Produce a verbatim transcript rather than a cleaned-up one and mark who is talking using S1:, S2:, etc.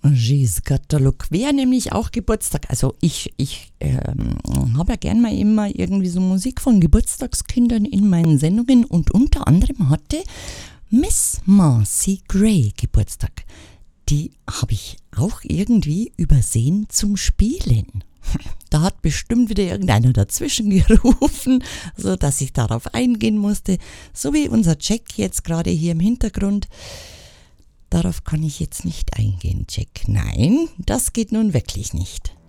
S1: She's got a look. Wer nämlich auch Geburtstag, also ich, ich ähm, habe ja gern mal immer irgendwie so Musik von Geburtstagskindern in meinen Sendungen und unter anderem hatte Miss Marcy Gray Geburtstag. Die habe ich auch irgendwie übersehen zum Spielen. Da hat bestimmt wieder irgendeiner dazwischen gerufen, sodass ich darauf eingehen musste, so wie unser Jack jetzt gerade hier im Hintergrund. Darauf kann ich jetzt nicht eingehen, Jack. Nein, das geht nun wirklich nicht.